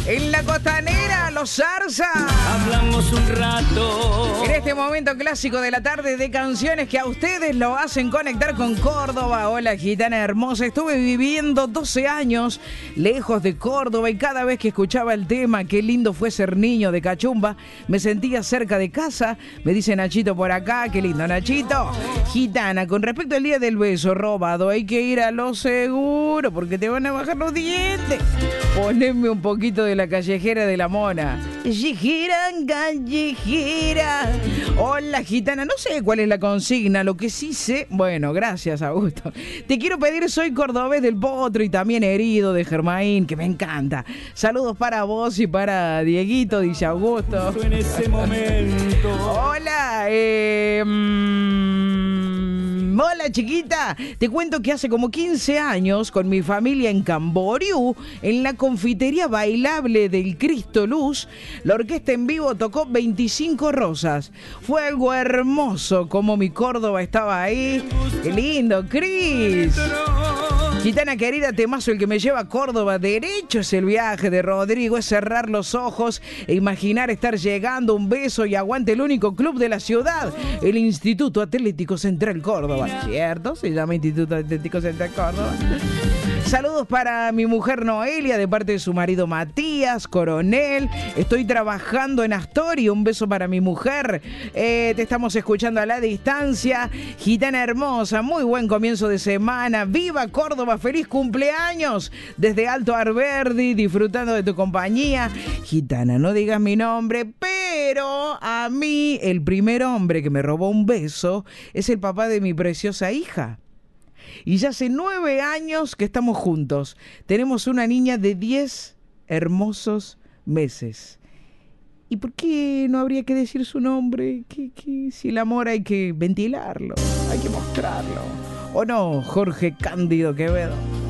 En la costanera, los Zarza. Hablamos un rato. En este momento clásico de la tarde de canciones que a ustedes lo hacen conectar con Córdoba. Hola, gitana hermosa. Estuve viviendo 12 años lejos de Córdoba y cada vez que escuchaba el tema, qué lindo fue ser niño de Cachumba, me sentía cerca de casa. Me dice Nachito por acá, qué lindo Nachito. Gitana, con respecto al día del beso robado, hay que ir a lo seguro porque te van a bajar los dientes. Poneme un poquito de la callejera de la mona. Callejera, callejera. Hola, gitana. No sé cuál es la consigna. Lo que sí sé... Bueno, gracias, Augusto. Te quiero pedir Soy Cordobés del Potro y también Herido de Germain, que me encanta. Saludos para vos y para Dieguito, dice Augusto. En ese momento. Hola, hola chiquita, te cuento que hace como 15 años con mi familia en Camboriú, en la confitería bailable del Cristo Luz, la orquesta en vivo tocó 25 Rosas. Fue algo hermoso como mi Córdoba estaba ahí. ¡Qué lindo, Cris! Gitana querida, temazo el que me lleva a Córdoba derecho es el viaje de Rodrigo, es cerrar los ojos e imaginar estar llegando, un beso y aguante el único club de la ciudad, el Instituto Atlético Central Córdoba, ¿cierto? Se llama Instituto Atlético Central Córdoba. Saludos para mi mujer Noelia de parte de su marido Matías, coronel. Estoy trabajando en Astoria. Un beso para mi mujer. Te estamos escuchando a la distancia. Gitana hermosa, muy buen comienzo de semana. ¡Viva Córdoba! ¡Feliz cumpleaños! Desde Alto Arverdi, disfrutando de tu compañía. Gitana, no digas mi nombre, pero a mí el primer hombre que me robó un beso es el papá de mi preciosa hija. Y ya hace 9 años que estamos juntos. Tenemos una niña de 10 hermosos meses. ¿Y por qué no habría que decir su nombre? Que si el amor hay que ventilarlo, hay que mostrarlo. ¿O no, Jorge Cándido Quevedo?